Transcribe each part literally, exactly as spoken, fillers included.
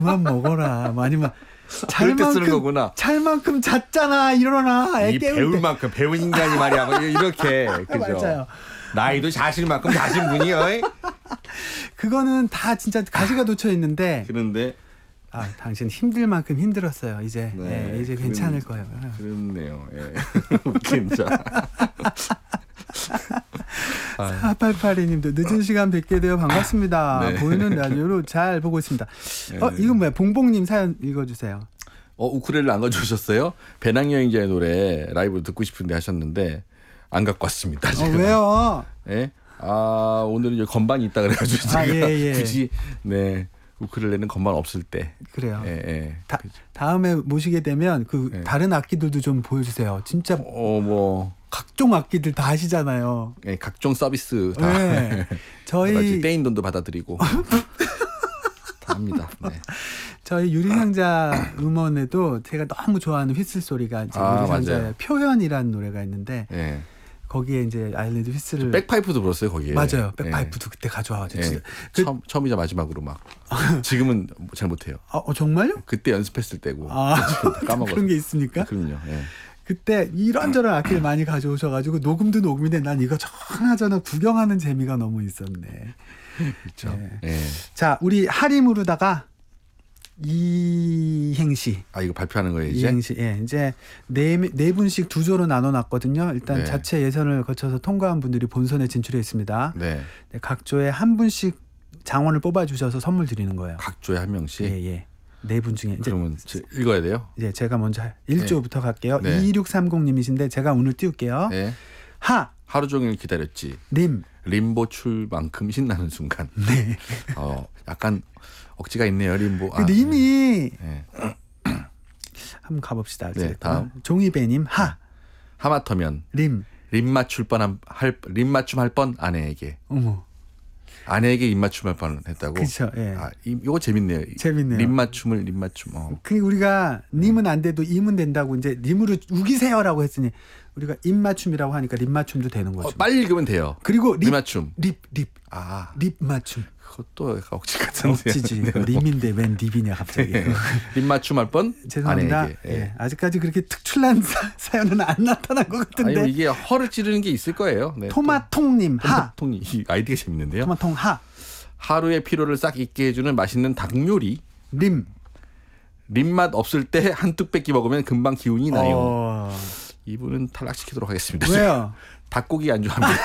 그만 먹어라. 뭐 아니면 그럴 때 쓰는 거구나. 잘만큼 잤잖아. 일어나. 이 배울 때. 만큼 배운 인간이 말이야. 뭐 이렇게. 그죠? 맞아요. 나이도 자실 만큼 자신 분이요. 그거는 다 진짜 가시가 놓쳐 있는데. 그런데 아, 당신 힘들 만큼 힘들었어요. 이제 네, 예, 이제 그런, 괜찮을 거예요. 그렇네요. 예. 진짜. 사팔팔이 님도 늦은 시간 뵙게 되어 반갑습니다. 네. 보이는 라디오로 잘 보고 있습니다. 네. 어, 이건 뭐야? 봉봉님 사연 읽어주세요. 어, 우쿨렐레를 안 가져오셨어요? 배낭여행자의 노래 라이브 듣고 싶은데 하셨는데 안 갖고 왔습니다. 어, 왜요? 예? 아, 오늘은 이제 건반이 있다 그래가지고 제가 아, 예, 예. 굳이 네 우쿨렐레는 건반 없을 때. 그래요. 예, 예. 다, 다음에 모시게 되면 그 예. 다른 악기들도 좀 보여주세요. 진짜 어, 뭐 각종 악기들 다 하시잖아요. 예, 각종 서비스 다. 네. 저희 떼인 돈도 받아들이고 다 합니다. 네. 저희 유리상자 음원에도 제가 너무 좋아하는 휘슬 소리가 이제 아, 유리상자의 맞아요. 표현이라는 노래가 있는데 예. 거기에 이제 아일랜드 휘슬을 백파이프도 불었어요 거기에. 맞아요. 백파이프도 예. 그때 가져와가지고 예. 그, 처음 처음이자 마지막으로 막. 지금은 잘 못해요. 아, 어, 정말요? 그때 연습했을 때고. 아, 까먹었어요. 그런 게 있습니까? 그럼요. 예. 그때 이런저런 악기를 많이 가져오셔가지고 녹음도 녹음인데 난 이거 하나저나 구경하는 재미가 너무 있었네. 그렇죠. 예. 예. 자, 우리 하림으로다가 이행시. 아 이거 발표하는 거예요 이제? 이행시. 예, 이제 네, 네 분씩 두 조로 나눠놨거든요. 일단 네. 자체 예선을 거쳐서 통과한 분들이 본선에 진출해 있습니다. 네. 네, 각 조에 한 분씩 장원을 뽑아주셔서 선물 드리는 거예요. 각 조에 한 명씩. 예, 예. 네 분 중에 이제 그러면 읽어야 돼요? 예, 제가 먼저 일 조부터 네. 갈게요. 네. 이육삼공 님이신데 제가 오늘 띄울게요. 네. 하. 하루 종일 기다렸지. 림. 림보 출만큼 신나는 순간. 네. 어, 약간 억지가 있네요 림보. 그 아, 림이 네. 한번 가봅시다. 네, 다음. 종이배님 하. 하마터면 림. 림 맞출 뻔한 할림 맞춤 할 뻔 아내에게. 어머. 아내에게 입 맞춤 할 뻔했다고. 그렇죠. 예. 아, 이, 이거 재밌네요. 재밌네요. 림 맞춤을 림 맞춤. 어. 그 우리가 님은 안 돼도 임은 된다고 이제 림으로 우기세요라고 했으니 우리가 입 맞춤이라고 하니까 립 맞춤도 되는 거죠. 어, 빨리 읽으면 돼요. 그리고 립, 립 맞춤. 립, 립. 아, 립 맞춤. 그것도 약간 억지 같은데. 억지지. 네. 림인데 웬 립이냐 갑자기. 네. 립 맞춤 할 뻔? 죄송합니다. 아내에게. 예. 예. 아직까지 그렇게 특출난 사, 사연은 안 나타난 것 같은데. 아니, 이게 허를 찌르는 게 있을 거예요. 네, 토마통님 하. 토마통 이 아이디가 재밌는데요. 토마통 하. 하루의 피로를 싹 잊게 해주는 맛있는 닭 요리. 림. 림맛 없을 때 한 뚝 뺏기 먹으면 금방 기운이 나요. 어... 이분은 탈락시키도록 하겠습니다. 왜요? 닭고기 안 좋아합니다.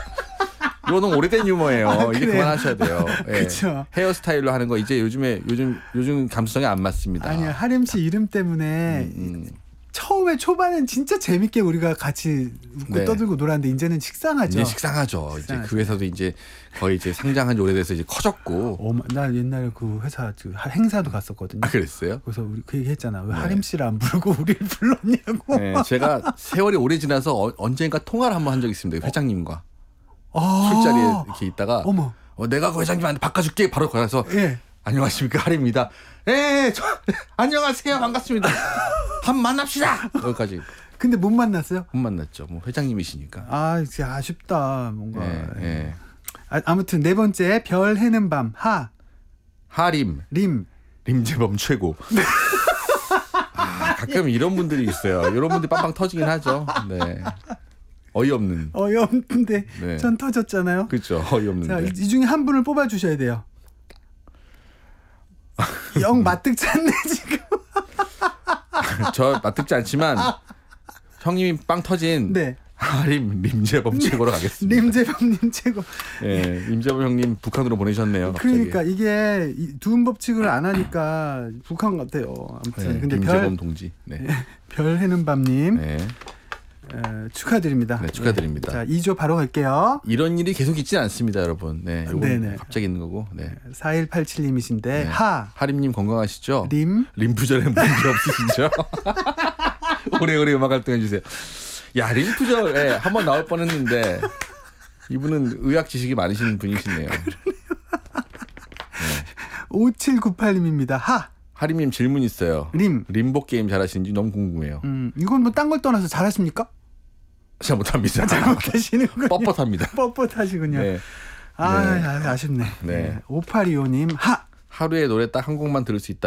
이거는 오래된 유머예요. 아, 이제 그만하셔야 돼요. 예. 그렇죠. 헤어스타일로 하는 거 이제 요즘에 요즘 요즘 감수성에 안 맞습니다. 아니요, 하림 씨 이름 때문에 음, 음. 처음에 초반엔 진짜 재밌게 우리가 같이 웃고 네. 떠들고 놀았는데 이제는 식상하죠. 이제 식상하죠. 식상하죠. 이제 그 회사도 이제 거의 이제 상장한 지 오래돼서 이제 커졌고. 어, 나 옛날에 그 회사 그 행사도 갔었거든요. 아 그랬어요? 그래서 우리 그 얘기 했잖아. 왜 네. 하림 씨를 안 부르고 우리를 불렀냐고. 네, 제가 세월이 오래 지나서 어, 언젠가 통화를 한번 한 적이 있습니다. 회장님과 아~ 술자리에 이렇게 있다가 어머. 어, 내가 그 회장님한테 바꿔줄게 바로 가서 예. 안녕하십니까 하림입니다. 예, 저 안녕하세요 반갑습니다. 한번 만납시다. 여기까지. 근데 못 만났어요? 못 만났죠. 뭐 회장님이시니까. 아, 진짜 아쉽다. 뭔가. 예, 예. 아, 아무튼 네 번째 별 해는 밤 하. 하림. 림. 림재범 최고. 아, 가끔 이런 분들이 있어요. 이런 분들이 빵빵 터지긴 하죠. 네. 어이없는. 어이없는데 네. 전 터졌잖아요. 그렇죠. 자, 어이없는데. 이 중에 한 분을 뽑아 주셔야 돼요. 영 마뜩잖네 지금. 저 맞듣지 않지만 형님이 빵 터진 네. 하림 림재범 최고로 가겠습니다. 림재범님 최고. 예, 임재범 형님 북한으로 보내셨네요. 갑자기. 그러니까 이게 두음 법칙을 안 하니까 북한 같아요. 아무튼 네, 근데 임재범 별, 동지. 네. 별 해는 밤님 네. 에, 축하드립니다. 네, 축하드립니다. 네. 자, 이 조 바로 갈게요. 이런 일이 계속 있지 않습니다, 여러분. 네, 요건 네네. 갑자기 있는 거고. 네. 사일팔칠 님이신데 네. 하. 하림님 건강하시죠? 림. 림프절에 문제 없으시죠? 오래오래 음악 활동해 주세요. 야, 림프절에 한번 나올 뻔했는데 이분은 의학 지식이 많으신 분이시네요. 네. 오칠구팔 님입니다. 하. 하림님 질문 있어요. 림. 림보 게임 잘하시는지 너무 궁금해요. 음, 이건 뭐 딴 걸 떠나서 잘하십니까? 잘 못합니다. 잘못하시는군요. 뻣뻣합니다. 뻣뻣하시군요. 네. 아, 네. 아, 아쉽네. 네. 네. 오팔이오 님 하. 하루에 노래 딱 한 곡만 들을 수 있다.